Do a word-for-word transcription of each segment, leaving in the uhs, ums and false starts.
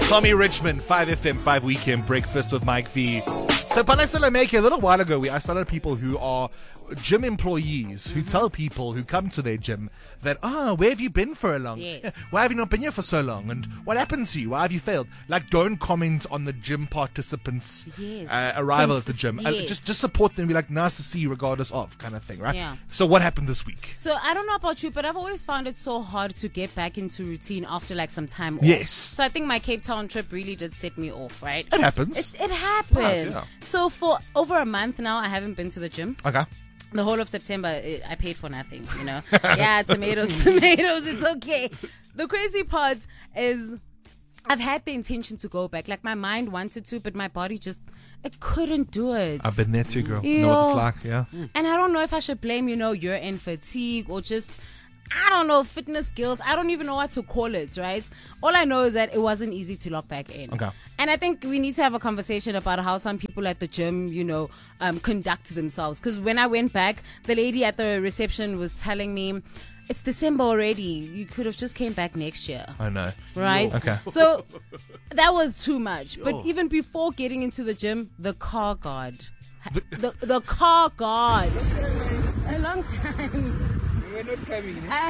Tommy Richmond, five F M, five Weekend Breakfast with Mike V. So, Palesa Lemeke, a little while ago, we I started people who are gym employees who tell people who come to their gym that, ah, oh, where have you been for a long? Yes. Why have you not been here for so long? And what happened to you? Why have you failed? Like, don't comment on the gym participants' Yes. uh, arrival Consist- at the gym. Uh, yes. just, just support them. Be like, nice to see you, regardless of, kind of thing, right? Yeah. So, what happened this week? So I don't know about you, but I've always found it so hard to get back into routine after like some time off. Yes. So I think my Cape Town trip really did set me off, right? It happens. It, it happens. yeah. So for over a month now, I haven't been to the gym. Okay. The whole of September, it, I paid for nothing, you know. Yeah, tomatoes, tomatoes, it's okay. The crazy part is I've had the intention to go back. Like, my mind wanted to, but my body just, it couldn't do it. I've been there too, girl. You know what it's know, like, yeah. And I don't know if I should blame, you know, year-end fatigue or just, I don't know, fitness guilt. I don't even know what to call it, right? All I know is that it wasn't easy to lock back in. Okay. And I think we need to have a conversation about how some people at the gym, you know, um, conduct themselves. Because when I went back, the lady at the reception was telling me, it's December already. You could have just came back next year. I know. Right? Okay. So that was too much. But even before getting into the gym, the car guard. The, the, the car guard. A long time. We're not coming. I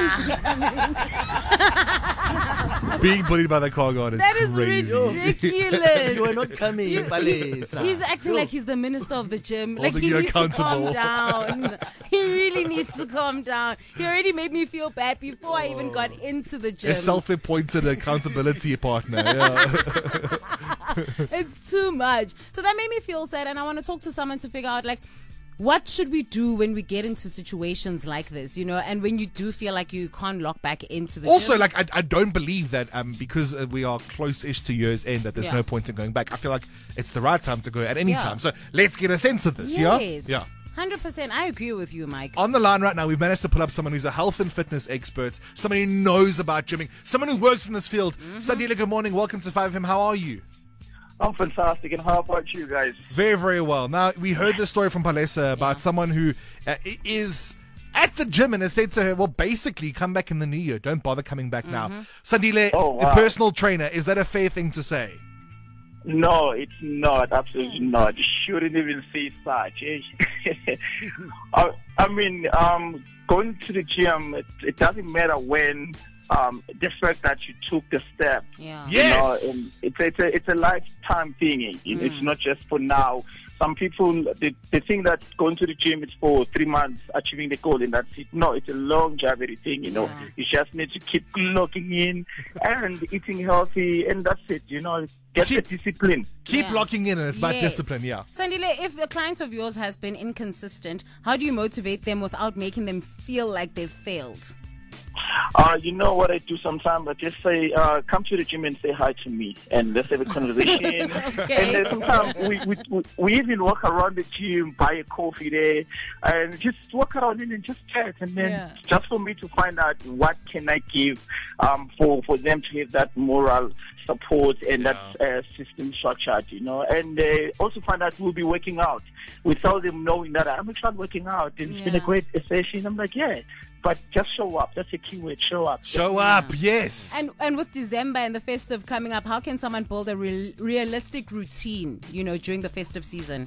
haven't. Being bullied by the car guard is That is crazy. ridiculous. You are not coming, You- Palesa. He's acting like he's the minister of the gym. Like, Holding he you needs to accountable. calm down. He really needs to calm down. He already made me feel bad before I even got into the gym. A self-appointed accountability partner. Yeah. It's too much. So that made me feel sad, and I want to talk to someone to figure out, like, what should we do when we get into situations like this, you know, and when you do feel like you can't lock back into the Also, gym? like, I, I don't believe that um, because uh, we are close-ish to year's end that there's Yeah. no point in going back. I feel like it's the right time to go at any Yeah. time. So let's get a sense of this, Yes. yeah? Yeah. one hundred percent. I agree with you, Mike. On the line right now, we've managed to pull up someone who's a health and fitness expert, someone who knows about gymming, someone who works in this field. Mm-hmm. Sandile, good morning. Welcome to five F M. How are you? I'm fantastic, and how about you guys? Very, very well. Now, we heard this story from Palesa about Yeah. someone who uh, i- is at the gym and has said to her, well, basically, come back in the new year. Don't bother coming back Mm-hmm. now. Sandile, Oh, the wow. personal trainer, is that a fair thing to say? No, it's not. Absolutely not. You shouldn't even say such. eh? I, I mean, um, going to the gym, it, it doesn't matter when. Um, the fact that you took the step, Yeah. you know, Yes! and it's it's a it's a lifetime thing. eh? You know, It's not just for now. Some people they, they think that going to the gym is for three months achieving the goal and that's it. No, it's a longevity thing. You know, Yeah. you just need to keep locking in and eating healthy, and that's it. You know, get Keep- the discipline. Keep Yeah. locking in, and it's about Yes. discipline, yeah. Sandile, if a client of yours has been inconsistent, how do you motivate them without making them feel like they've failed? Uh, you know what I do sometimes? I just say, uh, come to the gym and say hi to me, and let's have a conversation. Okay. And then sometimes we, we we we even walk around the gym, buy a coffee there, and just walk around and just chat. And then Yeah. just for me to find out what can I give um, for for them to have that moral support and that uh, system structured, you know. And uh, also find out we'll be working out without them knowing that I'm actually working out. And it's been a Yeah. great session. I'm like, yeah. But just show up. That's a key word. Show up. Show up, yes. And and with December and the festive coming up, how can someone build a real, realistic routine, you know, during the festive season?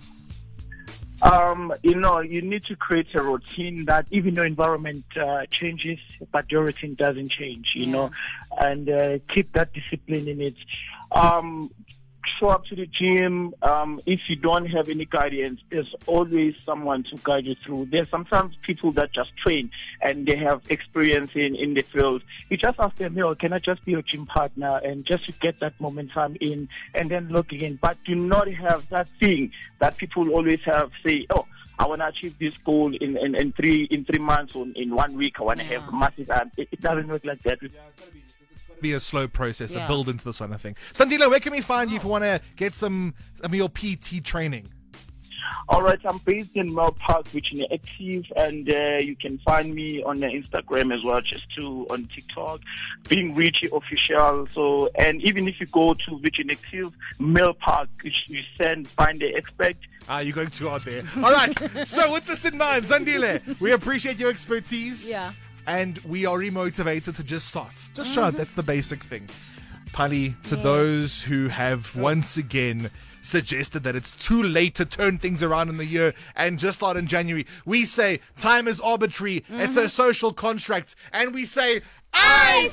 Um, you know, you need to create a routine that even though environment uh, changes, but your routine doesn't change, you Yeah. know, and uh, keep that discipline in it. Um, show up to the gym. Um, if you don't have any guidance, there's always someone to guide you through. There's sometimes people that just train and they have experience in, in the field. You just ask them, yo, can I just be your gym partner? And just to get that momentum in and then look in. But do not have that thing that people always have, say, oh, I want to achieve this goal in, in, in three in three months or in one week. I want to Yeah. have massive abs. It, it doesn't work like that. Be a slow process, Yeah. a build into this kind of thing. Sandile, where can we find you if you want to get some, some of your P T training? All right, I'm based in Mel Park, Virginia Active, and uh, you can find me on uh, Instagram as well, just to on TikTok, being Richie Official. So, and even if you go to Virginia Active, Mel Park, you, you send find the expert. Ah, you're going too hard there. All right. So with this in mind, Sandile, we appreciate your expertise. Yeah. And we are remotivated to just start. Just start. That's the basic thing. Pali, to Yes. those who have once again suggested that it's too late to turn things around in the year and just start in January, we say time is arbitrary, mm-hmm. it's a social construct, and we say, Aye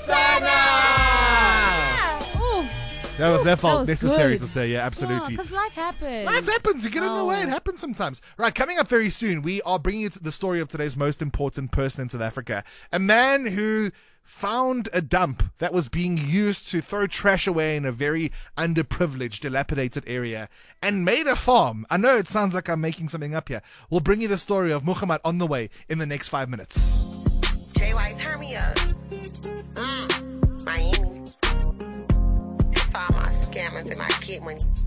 Sana! That was, that felt necessary good. to say, yeah, absolutely. Because life happens. Life happens. You get in the way. It Oh. happens sometimes. Right, coming up very soon, we are bringing you to the story of today's most important person in South Africa. A man who found a dump that was being used to throw trash away in a very underprivileged, dilapidated area and made a farm. I know it sounds like I'm making something up here. We'll bring you the story of Muhammad on the way in the next five minutes. J Y, turn me up. Mm, Miami. That's for all my scammers and my kid money.